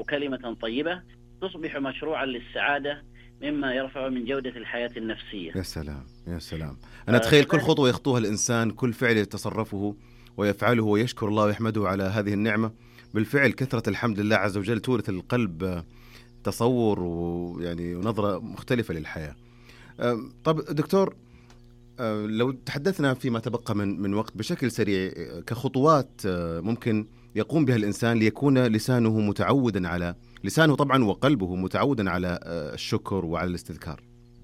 كلمة طيبة تصبح مشروعا للسعادة، مما يرفع من جودة الحياة النفسية. يا سلام يا سلام. أنا أتخيل كل خطوة يخطوها الإنسان، كل فعل يتصرفه ويفعله ويشكر الله ويحمده على هذه النعمة، بالفعل كثرة الحمد لله عز وجل تورث القلب تصور ويعني ونظرة مختلفة للحياة. طب دكتور، لو تحدثنا فيما تبقى من وقت بشكل سريع كخطوات ممكن يقوم بها الإنسان ليكون لسانه متعودا على لسانه طبعا وقلبه متعودا على الشكر وعلى الاستذكار.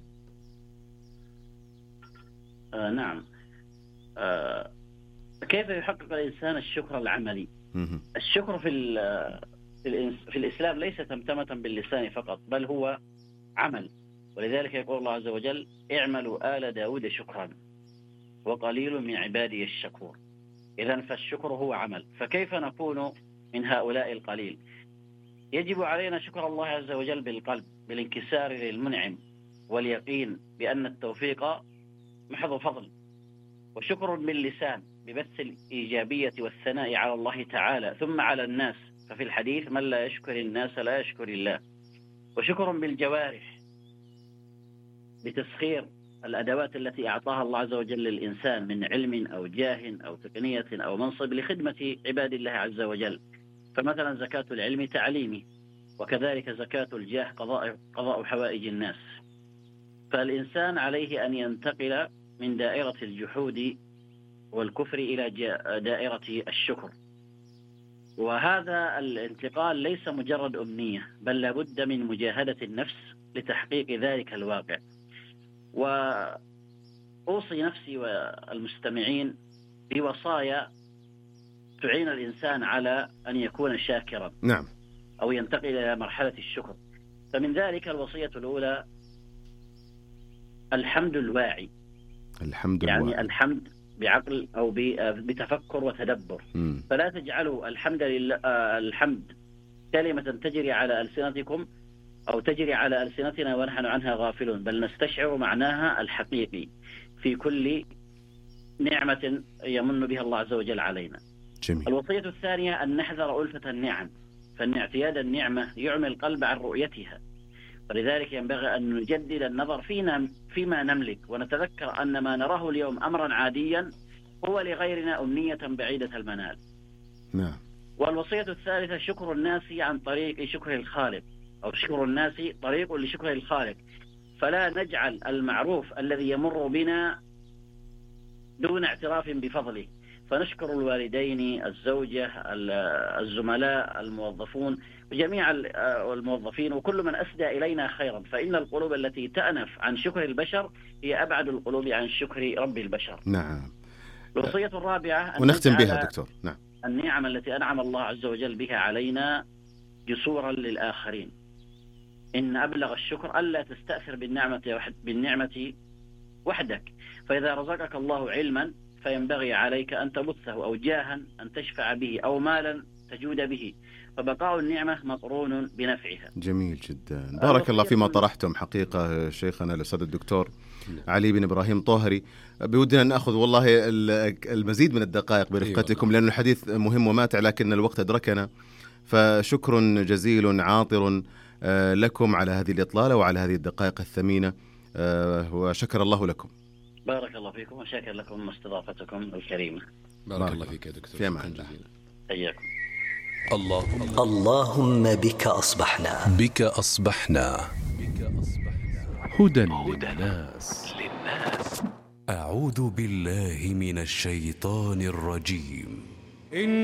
نعم. كيف يحقق الإنسان الشكر العملي؟ الشكر في الإسلام ليس تمتمة باللسان فقط، بل هو عمل. ولذلك يقول الله عز وجل: اعملوا آل داود شكرا وقليل من عبادي الشكور. إذن فالشكر هو عمل. فكيف نكون من هؤلاء القليل؟ يجب علينا شكر الله عز وجل بالقلب، بالانكسار للمنعم، واليقين بأن التوفيق محض فضل، وشكر باللسان ببث الإيجابية والثناء على الله تعالى ثم على الناس، ففي الحديث: من لا يشكر الناس لا يشكر الله. وشكر بالجوارح بتسخير الأدوات التي أعطاها الله عز وجل للإنسان من علم أو جاه أو تقنية أو منصب لخدمة عباد الله عز وجل. فمثلا زكاة العلم تعليمي، وكذلك زكاة الجاه قضاء حوائج الناس. فالإنسان عليه أن ينتقل من دائرة الجحود والكفر إلى دائرة الشكر، وهذا الانتقال ليس مجرد أمنية، بل لابد من مجاهدة النفس لتحقيق ذلك الواقع. وأوصي نفسي والمستمعين بوصايا تعين الإنسان على أن يكون شاكرا. نعم. أو ينتقل إلى مرحلة الشكر. فمن ذلك الوصية الأولى: الحمد الواعي. يعني الحمد بعقل أو بتفكر وتدبر. فلا تجعلوا الحمد لله الحمد كلمة تجري على ألسنتكم أو تجري على ألسنتنا ونحن عنها غافلون، بل نستشعر معناها الحقيقي في كل نعمة يمن بها الله عز وجل علينا. جميل. الوصية الثانية: أن نحذر ألفة النعم، فإن اعتياد النعمة يعمي القلب عن رؤيتها، ولذلك ينبغي أن نجدد النظر فيما نملك، ونتذكر أن ما نراه اليوم أمرا عاديا هو لغيرنا أمنية بعيدة المنال. نعم. والوصية الثالثة: شكر الناس عن طريق شكر الخالق، أو شكر الناس طريق لشكر الخالق. فلا نجعل المعروف الذي يمر بنا دون اعتراف بفضله، فنشكر الوالدين، الزوجة، الزملاء، الموظفون، جميع الموظفين، وكل من أسدى إلينا خيرا، فإن القلوب التي تأنف عن شكر البشر هي أبعد القلوب عن شكر رب البشر. نعم. الوصية الرابعة: ونختم بها دكتور. نعم. النعم التي أنعم الله عز وجل بها علينا جسورا للآخرين. إن أبلغ الشكر ألا تستأثر بالنعمة وحدك، فإذا رزقك الله علما فينبغي عليك أن تبثه، أو جاها أن تشفع به، أو مالا تجود به، فبقاء النعمة مقرون بنفعها. جميل جدا. بارك الله فيما طرحتم حقيقة شيخنا الأستاذ الدكتور علي بن إبراهيم طاهري. بودنا أن نأخذ والله المزيد من الدقائق برفقتكم، لأن الحديث مهم وماتع، لكن الوقت أدركنا. فشكر جزيل عاطر لكم على هذه الإطلالة وعلى هذه الدقائق الثمينة، وشكر الله لكم. بارك الله فيكم، وشكر لكم استضافتكم الكريمة. بارك الله فيك يا دكتور. في أمان الله. حياكم. اللهم بك أصبحنا هدى للناس. أعوذ بالله من الشيطان الرجيم.